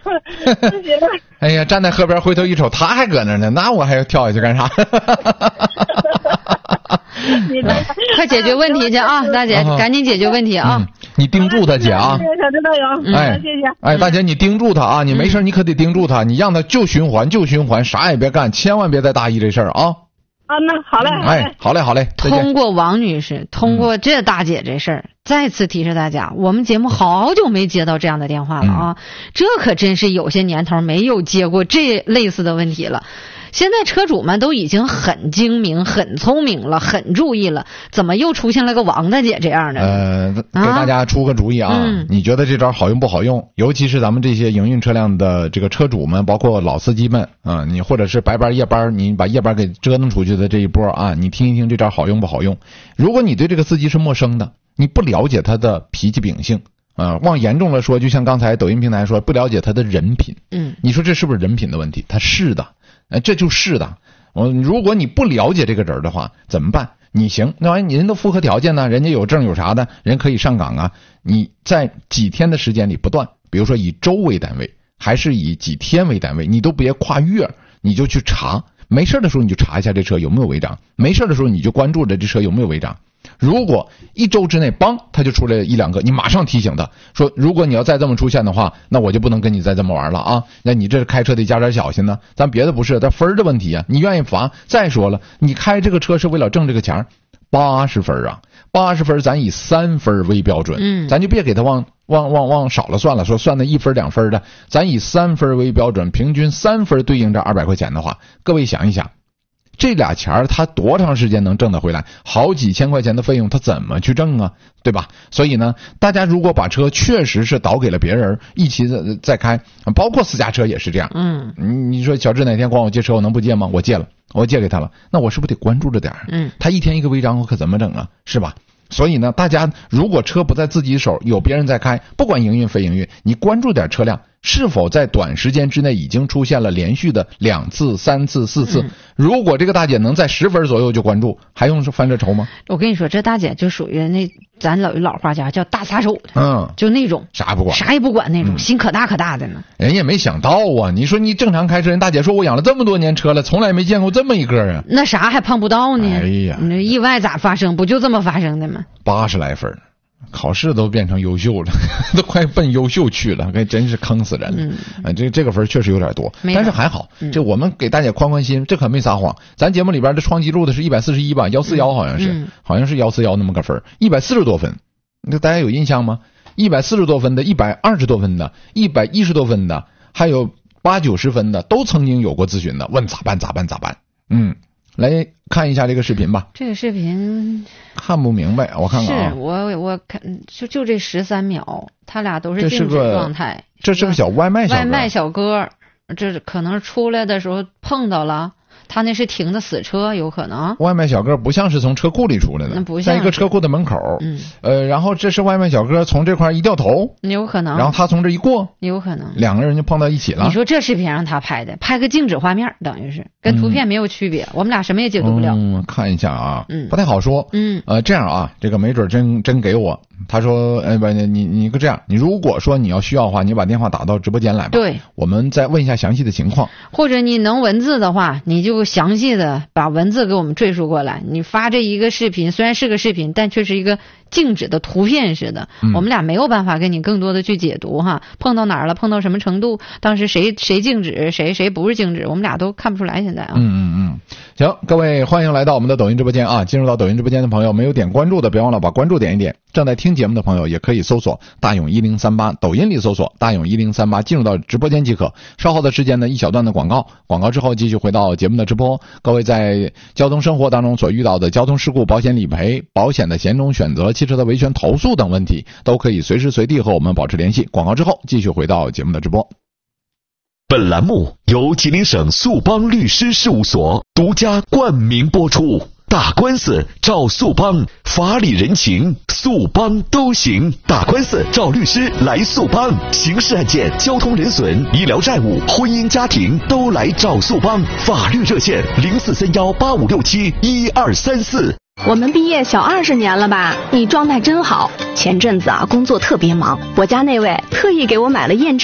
自己了。 哎呀，站在河边回头一瞅，他还搁那呢，那我还要跳下去干啥？ 快解决问题去啊，大姐，赶紧解决问题啊！ 你盯住他姐啊！ 小指导员， 哎， 谢谢。 哎，大姐，你盯住他啊！你没事你可得盯住他，你让他就循环，啥也别干，千万别再大意这事儿啊！ 啊，那好嘞。 哎，好嘞。 通过王女士，通过这大姐这事儿，再次提示大家，我们节目好久没接到这样的电话了啊！这可真是有些年头没有接过这类似的问题了。现在车主们都已经很精明、很聪明了，很注意了，怎么又出现了个王大姐这样的？ 给大家出个主意啊！你觉得这招好用不好用？尤其是咱们这些营运车辆的这个车主们，包括老司机们啊，你或者是白班夜班，你把夜班给折腾出去的这一波啊，你听一听这招好用不好用？如果你对这个司机是陌生的，你不了解他的脾气秉性。往严重了说，就像刚才抖音平台说，不了解他的人品。你说这是不是人品的问题？他是的，这就是的。如果你不了解这个人的话，怎么办？你行，那玩意人都符合条件呢，人家有证有啥的，人可以上岗啊。你在几天的时间里不断，比如说以周为单位，还是以几天为单位，你都别跨月，你就去查。没事的时候你就查一下这车有没有违章，没事的时候你就关注着这车有没有违章。如果一周之内他就出来一两个，你马上提醒他说，如果你要再这么出现的话，那我就不能跟你再这么玩了啊！那你这开车得加点小心呢。咱别的不是，咱分的问题啊，你愿意罚。再说了，你开这个车是为了挣这个钱，80分啊，80分咱以3分为标准，咱就别给他往少了算了，说算那1分2分的，咱以3分为标准，平均3分对应这200块钱的话，各位想一想。这俩钱他多长时间能挣得回来？好几千块钱的费用他怎么去挣啊？对吧？所以呢，大家如果把车确实是倒给了别人，一起再开，包括私家车也是这样。你说小智哪天管我借车，我能不借吗？我借了，我借给他了，那我是不是得关注着点？他一天一个违章，我可怎么整啊？是吧？所以呢，大家如果车不在自己手，有别人在开，不管营运非营运，你关注点车辆是否在短时间之内已经出现了连续的2次、3次、4次。如果这个大姐能在10分左右就关注，还用犯这愁吗？ 我跟你说，这大姐就属于那咱老话家叫大撒手的，就那种啥也不管， 啥也不管那种，心可大可大的呢。 人也没想到啊！你说你正常开车，人大姐说我养了这么多年车了，从来没见过这么一个啊。 那啥还碰不到呢？ 哎呀， 那意外咋发生？不就这么发生的吗 ？80来分。考试都变成优秀了，都快奔优秀去了，真是坑死人了。这个分确实有点多，但是还好，这我们给大家宽心，这可没撒谎。咱节目里边的创纪录的是141吧，141好像是141那么个分，140多分。那大家有印象吗？140多分的，120多分的，110多分的，还有80、90分的，都曾经有过咨询的，问咋办。来看一下这个视频吧。 这个视频看不明白，我看看啊。 是我看就这13秒，他俩都是静止状态。 这是个小外卖小哥，这可能出来的时候碰到了。他那是停的死车，有可能。 外卖小哥不像是从车库里出来的， 不像在一个车库的门口。然后这是外卖小哥从这块一掉头， 有可能。 然后他从这一过， 有可能。 两个人就碰到一起了。 你说这视频让他拍的，拍个静止画面，等于是跟图片没有区别，我们俩什么也解读不了。 看一下啊，不太好说。这样啊，这个没准真给我。他说，不，你这样，你如果说你要需要的话，你把电话打到直播间来吧。 对， 我们再问一下详细的情况。 或者你能文字的话，你就详细的把文字给我们赘述过来。你发这一个视频，虽然是个视频，但却是一个静止的图片似的。我们俩没有办法跟你更多的去解读哈，碰到哪儿了，碰到什么程度，当时谁静止，谁不是静止，我们俩都看不出来现在啊。 行，各位欢迎来到我们的抖音直播间啊！进入到抖音直播间的朋友，没有点关注的，别忘了把关注点一点。正在听节目的朋友也可以搜索大勇1038，抖音里搜索大勇1038，进入到直播间即可。稍后的时间呢，一小段的广告之后继续回到节目的直播。各位在交通生活当中所遇到的交通事故、保险理赔、保险的险种选择、汽车的维权投诉等问题，都可以随时随地和我们保持联系。广告之后继续回到节目的直播。 本栏目由吉林省速邦律师事务所独家冠名播出。打官司找速邦，法理人情速邦都行。打官司找律师来速邦，刑事案件、交通人损、医疗债务、婚姻家庭都来找速邦。法律热线043185671234。 我们毕业小20年了吧？你状态真好。前阵子啊，工作特别忙，我家那位特意给我买了验车